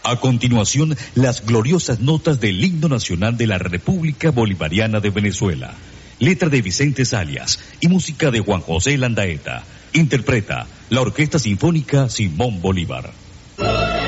A continuación, las gloriosas notas del himno nacional de la República Bolivariana de Venezuela. Letra de Vicente Salias y música de Juan José Landaeta. Interpreta la Orquesta Sinfónica Simón Bolívar.